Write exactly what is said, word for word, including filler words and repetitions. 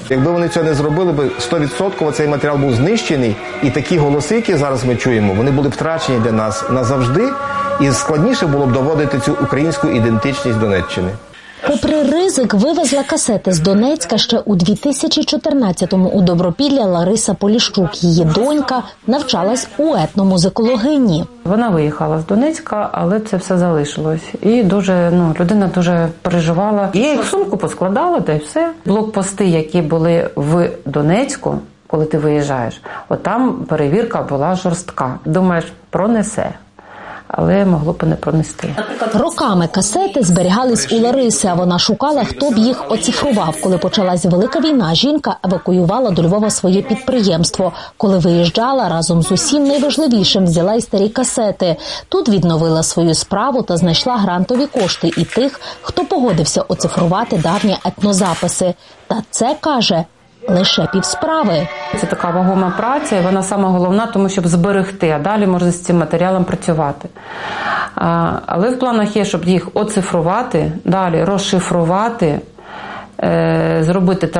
Якби вони цього не зробили, би сто відсотків цей матеріал був знищений, і такі голоси, які зараз ми чуємо, вони були втрачені для нас назавжди, і складніше було б доводити цю українську ідентичність Донеччини. Попри ризик, вивезла касети з Донецька ще у дві тисячі чотирнадцятому у Добропілля Лариса Поліщук. Її донька навчалась у етномузикологині. Вона виїхала з Донецька, але це все залишилось. І дуже, ну, людина дуже переживала. Я їх в сумку поскладала, та й все. Блокпости, які були в Донецьку, коли ти виїжджаєш, от там перевірка була жорстка. Думаєш, пронесе. Але могло б не пронести. Роками касети зберігались у Лариси, а вона шукала, хто б їх оцифрував. Коли почалась Велика війна, жінка евакуювала до Львова своє підприємство. Коли виїжджала, разом з усім найважливішим взяла й старі касети. Тут відновила свою справу та знайшла грантові кошти і тих, хто погодився оцифрувати давні етнозаписи. Та це, каже, лише півсправи. Це така вагома праця, і вона сама головна, тому щоб зберегти, а далі можна з цим матеріалом працювати. А, але в планах є, щоб їх оцифрувати, далі розшифрувати, е, зробити